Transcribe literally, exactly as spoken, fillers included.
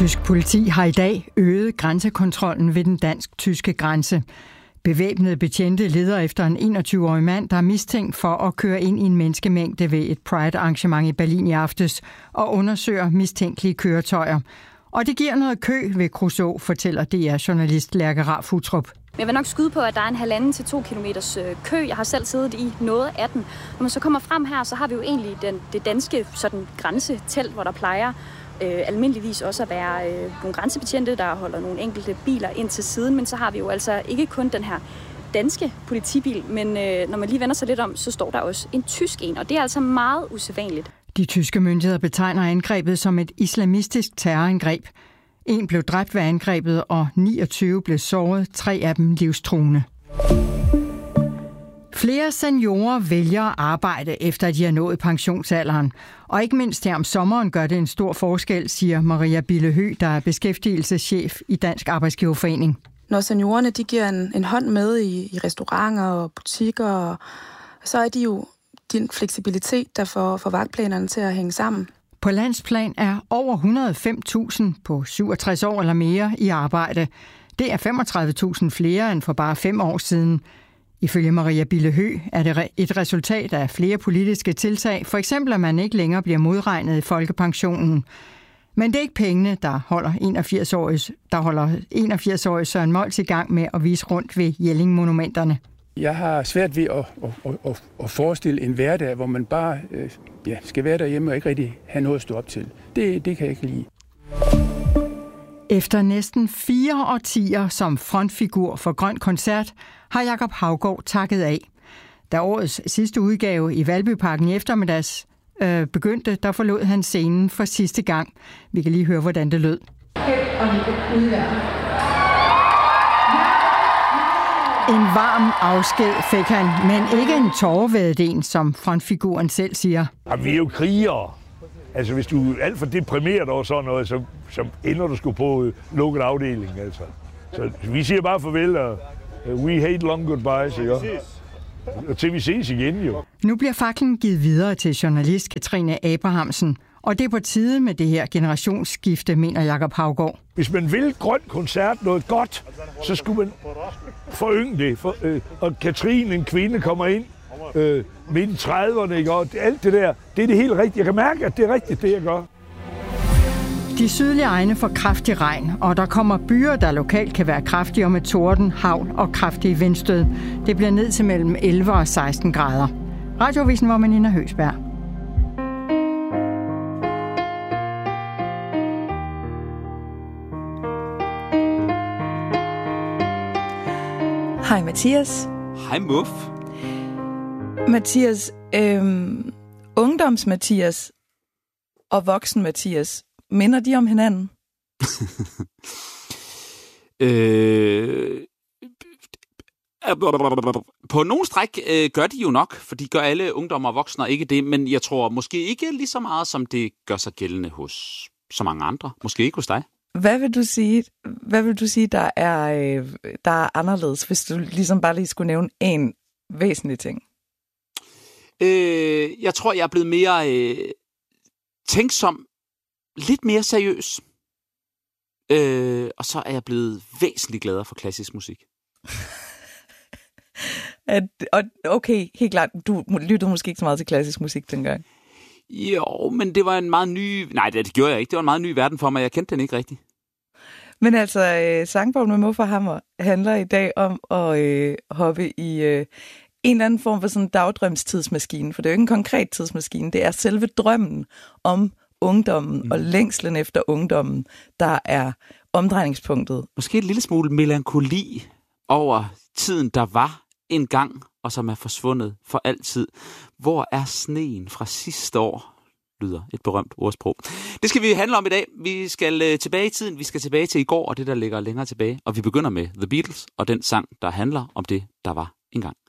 Tysk politi har i dag øget grænsekontrollen ved den dansk-tyske grænse. Bevæbnede betjente leder efter en enogtyve-årig mand, der er mistænkt for at køre ind i en menneskemængde ved et Pride-arrangement i Berlin i aftes og undersøger mistænkelige køretøjer. Og det giver noget kø ved Kruså, fortæller D R-journalist Lærke Raff Utrup. Jeg vil nok skyde på, at der er en halvanden til to kilometers kø. Jeg har selv siddet i noget af den. Når man så kommer frem her, så har vi jo egentlig den, det danske sådan, grænsetelt, hvor der plejer øh, almindeligvis også at være øh, nogle grænsebetjente, der holder nogle enkelte biler ind til siden. Men så har vi jo altså ikke kun den her danske politibil, men øh, når man lige vender sig lidt om, så står der også en tysk en, og det er altså meget usædvanligt. De tyske myndigheder betegner angrebet som et islamistisk terrorangreb. En blev dræbt ved angrebet, og niogtyve blev såret, tre af dem livstruende. Flere seniorer vælger at arbejde, efter de har nået pensionsalderen. Og ikke mindst her om sommeren gør det en stor forskel, siger Maria Bille-Høgh, der er beskæftigelseschef i Dansk Arbejdsgiverforening. Når seniorerne de giver en, en hånd med i, i restauranter og butikker, og, så er de jo din fleksibilitet, der får, får vagtplanerne til at hænge sammen. På landsplan er over et hundrede og fem tusind på syvogtres år eller mere i arbejde. Det er femogtredive tusind flere end for bare fem år siden. Ifølge Maria Bille-Høgh er det et resultat af flere politiske tiltag, for eksempel at man ikke længere bliver modregnet i folkepensionen. Men det er ikke pengene, der holder enogfirs-årige, der holder enogfirs-årige Søren Mols i gang med at vise rundt ved Jelling-monumenterne. Jeg har svært ved at, at, at, at forestille en hverdag, hvor man bare øh, ja, skal være derhjemme og ikke rigtig have noget at stå op til. Det, det kan jeg ikke lide. Efter næsten fire årtier som frontfigur for Grøn Koncert har Jakob Haugaard takket af. Da årets sidste udgave i Valbyparken i eftermiddags øh, begyndte, der forlod han scenen for sidste gang. Vi kan lige høre, hvordan det lød. En varm afsked fik han, men ikke en tårevædet en, som frontfiguren selv siger. Ja, vi er jo krigere. Altså, hvis du er alt for deprimeret over sådan noget, så, så ender du sgu på uh, lukket afdeling, altså. Så vi siger bare farvel, og uh, we hate long goodbyes, ikke? Og til vi ses igen, jo. Nu bliver faklen givet videre til journalist Katrine Abrahamsen, og det er på tide med det her generationsskifte, mener Jakob Haugaard. Hvis man vil Grøn Koncert noget godt, så skulle man forynge det. For, øh, og Katrine, en kvinde, kommer ind øh, midt i trediverne, ikke? Og alt det der, det er det helt rigtige. Jeg kan mærke, at det er rigtigt, det jeg gør. De sydlige egne får kraftig regn, og der kommer byer, der lokalt kan være kraftigere med torden, hagl og kraftige vindstød. Det bliver ned til mellem elleve og seksten grader. Radioavisen var med Nina Høgsberg. Hej Mathias. Hej Muff. Mathias, øhm, ungdoms-Mathias og voksen-Mathias, minder de om hinanden? øh, på nogle stræk øh, gør de jo nok, for de gør alle ungdommer og voksne ikke det, men jeg tror måske ikke lige så meget, som det gør sig gældende hos så mange andre. Måske ikke hos dig. Hvad vil du sige, hvad vil du sige der, er, øh, der er anderledes, hvis du ligesom bare lige skulle nævne en væsentlig ting? Øh, jeg tror, jeg er blevet mere øh, tænksom, lidt mere seriøs. Øh, og så er jeg blevet væsentligt gladere for klassisk musik. At, okay, helt klart. Du lyttede måske ikke så meget til klassisk musik dengang. Jo, men det var en meget ny... Nej, det gjorde jeg ikke. Det var en meget ny verden for mig. Jeg kendte den ikke rigtigt. Men altså, øh, Sangbogen med Muff og Hammer handler i dag om at øh, hoppe i øh, en eller anden form for sådan en dagdrømstidsmaskine. For det er jo ikke en konkret tidsmaskine. Det er selve drømmen om ungdommen mm. og længslen efter ungdommen, der er omdrejningspunktet. Måske et lille smule melankoli over tiden, der var en gang, og som er forsvundet for altid. Hvor er sneen fra sidste år? Lyder et berømt ordsprog. Det skal vi handle om i dag. Vi skal øh, tilbage i tiden. Vi skal tilbage til i går, og det, der ligger længere tilbage. Og vi begynder med The Beatles og den sang, der handler om det, der var engang.